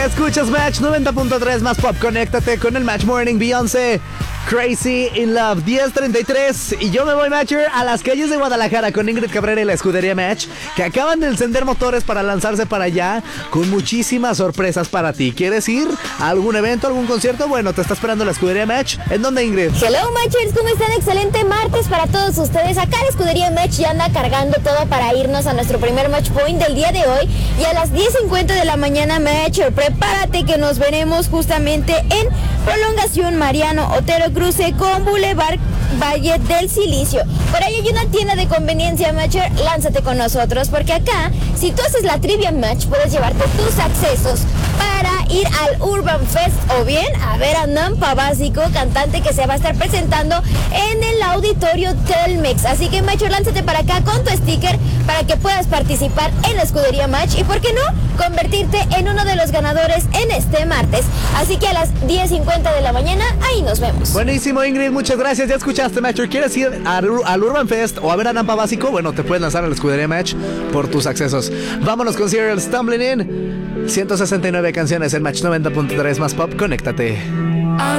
Escuchas Match 90.3 más pop. Conéctate con el Match Morning. Beyoncé, Crazy in Love, 10:33. Y yo me voy, Matcher, a las calles de Guadalajara con Ingrid Cabrera y la escudería Match, que acaban de encender motores para lanzarse para allá con muchísimas sorpresas para ti. ¿Quieres ir a algún evento, algún concierto? Bueno, te está esperando la escudería Match. ¿En dónde, Ingrid? Hello, Matchers, ¿cómo están? Excelente martes para todos ustedes. Acá la escudería Match ya anda cargando todo para irnos a nuestro primer Match Point del día de hoy. Y a las 10:50 de la mañana, Matcher, prepárate que nos veremos justamente en Prolongación Mariano Otero, cruce con Boulevard Valle del Silicio. Por ahí hay una tienda de conveniencia, Matcher. Lánzate con nosotros, porque acá, si tú haces la trivia Match, puedes llevarte tus accesos para ir al Urban Fest o bien a ver a Nampa Básico, cantante que se va a estar presentando en el auditorio Telmex. Así que, Matcher, lánzate para acá con tu sticker para que puedas participar en la escudería Match y, ¿por qué no?, convertirte en uno de los ganadores en este martes. Así que a las 10:50 de la mañana, ahí nos vemos. Buenísimo, Ingrid, muchas gracias. Ya escuchaste, Matcher. ¿Quieres ir al Urban Fest o a ver a Nampa Básico? Bueno, te puedes lanzar a la escudería Match por tus accesos. Vámonos con Serial Stumbling In. 169 canciones en Match 90.3 más pop. Conéctate.